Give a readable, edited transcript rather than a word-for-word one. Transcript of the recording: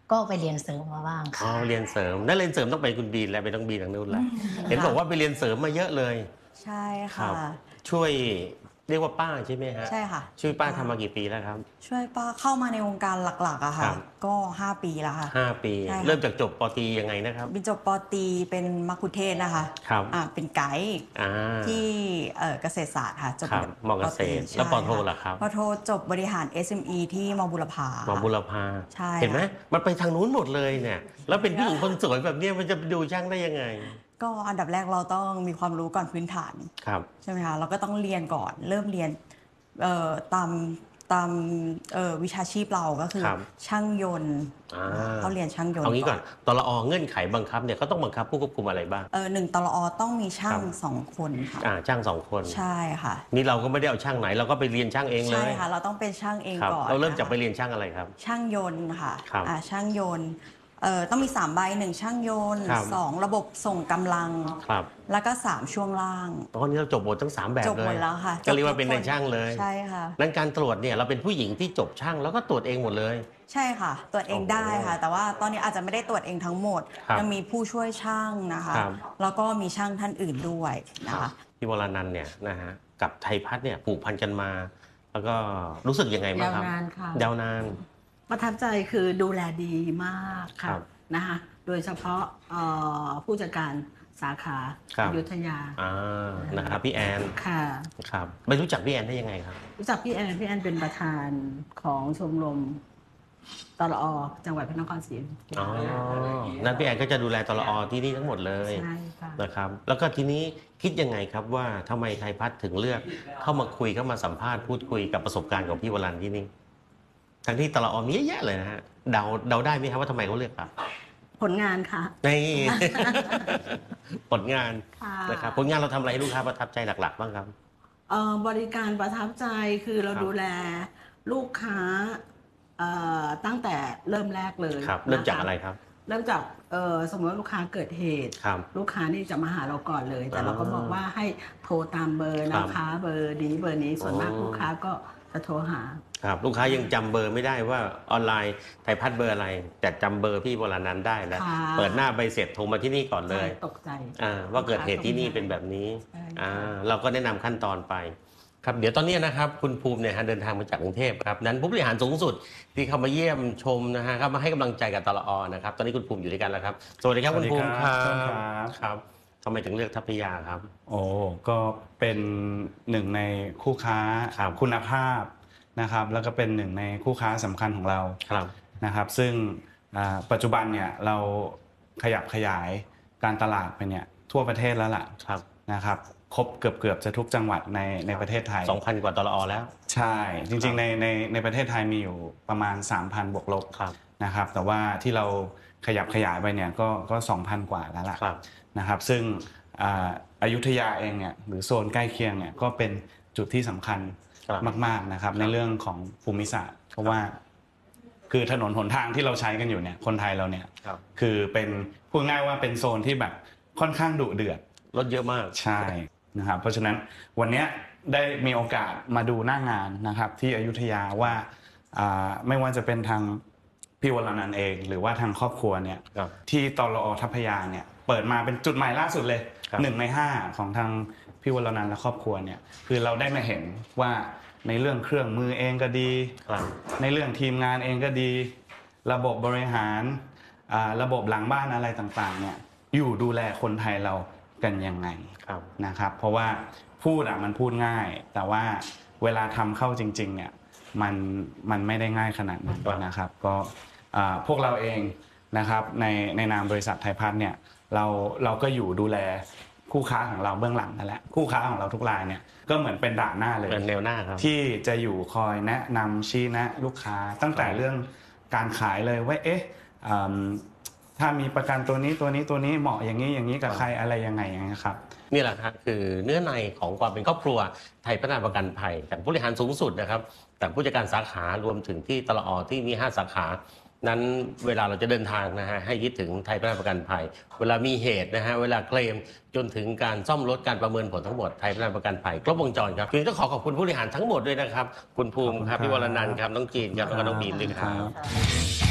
ก็ไปเรียนเสริมมาบ้างอ๋อค่ะเรียนเสริมนักเรียนเสริมต้องไปคุณบีนแล้วไปต้องบีนทางนู้นแหละเห็นบอกว่าไปเรียนเสริมมาเยอะเลยใช่ครัค่ะบช่วยเรียกว่าป้าใช่ไหมฮะใช่ค่ะช่วยป้าทำมากี่ปีแล้วครับช่วยป้าเข้ามาในวงการหลักๆอะครัค่ะบก็5 ปีแล้วค่ะ 5 ปีใช่เริ่มค่ะจากจบปตรียังไงนะครับบินจบปตรีเป็นมัคคุเทศก์นะคะครับเป็นไกด์อ่าที่เกษตรศาสตร์ค่ะจบครับมเกษตรแล้วปโทล่ะครับปโทจบบริหาร SME ที่มบุรพามบุรพาใช่เห็นไหมมันไปทางนู้นหมดเลยเนี่ยแล้วเป็นผู้หญิงคนสวยแบบนี้มันจะดูช่างได้ยังไงก็อันดับแรกเราต้องมีความรู้ก่อนพื้นฐานครับใช่ไหมคะเราก็ต้องเรียนก่อนเริ่มเรียนตามวิชาชีพเราก็คือช่างยนต์เขาเรียนช่างยนต์เอางี้ก่อนตลอเงื่อนไขบังคับเนี่ยเขาต้องบังคับผู้ควบคุมอะไรบ้าง 1 ตลอต้องมีช่าง2 คนค่ะช่าง2 คนใช่ค่ะนี่เราก็ไม่ได้เอาช่างไหนเราก็ไปเรียนช่างเองเลยใช่ค่ะเราต้องเป็นช่างเองก่อนเราเริ่มจากไปเรียนช่างอะไรครับช่างยนต์ค่ะช่างยนต์ต้องมี3 ใบ1ช่างยนต์2ระบบส่งกำลังแล้วก็3ช่วงล่างตอนนี้เราจบหมดทั้ง3แบบเลยจบหมดแล้วค่ะก็เรียกว่าเป็นในช่างเลยใช่ค่ะนั้นการตรวจเนี่ยเราเป็นผู้หญิงที่จบช่างแล้วก็ตรวจเองหมดเลยใช่ค่ะตรวจเองได้ค่ะแต่ว่าตอนนี้อาจจะไม่ได้ตรวจเองทั้งหมดยังมีผู้ช่วยช่างนะคะแล้วก็มีช่างท่านอื่นด้วยนะคะพี่วรนันท์เนี่ยนะฮะกับไทยพัฒน์เนี่ยผูกพันกันมาแล้วก็รู้สึกยังไงบ้างครับยาวนานค่ะยาวนานประทับใจคือดูแลดีมากค่ะนะคะโดยเฉพาะผู้จัดการสาขาอยุธยานะครับพี่แอนค่ะครับไม่รู้จักพี่แอนได้ยังไงครับรู้จักพี่แอนเป็นประธานของชมรมตลอจังหวัดพระนครศรีอยุธยานั้นพี่แอนก็จะดูแลตลอที่นี่ทั้งหมดเลยใช่ค่ะนะครับแล้วก็ทีนี้คิดยังไงครับว่าทำไมไทยพัฒน์ถึงเลือกเข้ามาคุยเข้ามาสัมภาษณ์พูดคุยกับประสบการณ์ของพี่วรันที่นี่ทั้งที่ตลอมีเยอะแยะเลยนะฮะเดาได้ไหมครับว่าทำไมเขาเลือกครับผลงานค่ะนี่ผลงานนะครับผลงานเราทำอะไรให้ลูกค้าประทับใจหลักๆบ้างครับบริการประทับใจคือเราดูแลลูกค้าตั้งแต่เริ่มแรกเลยครับเริ่มจากอะไรครับเริ่มจากสมมติว่าลูกค้าเกิดเหตุลูกค้านี่จะมาหาเราก่อนเลยแต่เราก็บอกว่าให้โทรตามเบอร์นะคะเบอร์นี้ส่วนมากลูกค้าก็จะโทรหาครับลูกค้ายังจำเบอร์ไม่ได้ว่าออนไลน์ไทยพัฒน์เบอร์อะไรแต่จำเบอร์พี่วรนันท์ได้แล้วเปิดหน้าใบเสร็จโทรมาที่นี่ก่อนเลยตกใจว่าเกิดเหตุที่นี่เป็นแบบนี้เราก็แนะนำขั้นตอนไปครับเดี๋ยวตอนนี้นะครับคุณภูมิเนี่ยเดินทางมาจากกรุงเทพครับนั้นผู้บริหารสูงสุดที่เข้ามาเยี่ยมชมนะฮะเข้ามาให้กำลังใจกับตลอนะครับตอนนี้คุณภูมิอยู่ด้วยกันแล้วครับสวัสดีครับคุณภูมิครับทำไมถึงเลือกทัพยาครับก็เป็นหนึ่งในคู่ค้าคุณภาพนะครับแล้วก็เป็นหนึ่งในคู่ค้าสำคัญของเรานะครับซึ่งปัจจุบันเนี่ยเราขยับขยายการตลาดไปเนี่ยทั่วประเทศแล้วล่ะนะครับครบเกือบจะทุกจังหวัดในประเทศไทย 2,000 กว่าตลอแล้วใช่จริงๆในประเทศไทยมีอยู่ประมาณ 3,000 บวกลบนะครับแต่ว่าที่เราขยับขยายไปเนี่ยก็ 2,000 กว่าแล้วล่ะนะครับซึ่งอยุธยาเองเนี่ยหรือโซนใกล้เคียงเนี่ยก็เป็นจุดที่สำคัญมากๆนะครับในเรื่องของภูมิศาสตร์เพราะว่าคือถนนหนทางที่เราใช้กันอยู่เนี่ยคนไทยเราเนี่ยคือเป็นพูดง่ายว่าเป็นโซนที่แบบค่อนข้างดุเดือดรถเยอะมากใช่นะครับเพราะฉะนั้นวันนี้ได้มีโอกาสมาดูหน้างานนะครับที่อยุธยาว่าไม่ว่าจะเป็นทางพี่วรนันท์เองหรือว่าทางครอบครัวเนี่ยที่ตลอทัพยาเนี่ยเปิดมาเป็นจุดใหม่ล่าสุดเลย1 ใน 5ของทางพี่วรนันท์และครอบครัวเนี่ยคือเราได้มาเห็นว่าในเรื่องเครื่องมือเองก็ดีในเรื่องทีมงานเองก็ดีระบบบริหารระบบหลังบ้านอะไรต่างๆเนี่ยอยู่ดูแลคนไทยเรากันยังไงนะครับเพราะว่าพูดมันพูดง่ายแต่ว่าเวลาทำเข้าจริงๆเนี่ยมันไม่ได้ง่ายขนาดนั้นนะครับก็พวกเราเองนะครับในนามบริษัทไทยพัฒน์เนี่ยเราก็อยู่ดูแลคู่ค้าของเราเบื้องหลังนั่นแหละคู่ค้าของเราทุกรายเนี่ยก็เหมือนเป็นด่านหน้าเลยเป็นแนวหน้าครับที่จะอยู่คอยแนะนำชี้แนะลูกค้าตั้งแต่เรื่องการขายเลยว่าถ้ามีประกันตัวนี้เหมาะอย่างนี้กับใครอะไรยังไงอย่างนี้ครับนี่แหละครับคือเนื้อในของความเป็นครอบครัวไทยพัฒนาประกันภัยแต่ผู้บริหารสูงสุดนะครับแต่ผู้จัดการสาขารวมถึงที่ตลอที่มี5 สาขานั้นเวลาเราจะเดินทางนะฮะให้ยึดถึงไทยพัฒนาประกันภัยเวลามีเหตุนะฮะเวลาเคลมจนถึงการซ่อมรถการประเมินผลทั้งหมดไทยพัฒนาประกันภัยครบวงจรครับจึงต้องขอบคุณผู้บริหารทั้งหมดด้วยนะครับคุณภูมิครับพี่วรนันท์ครับน้องจีนครับแล้วก็น้องบีมด้วยครับ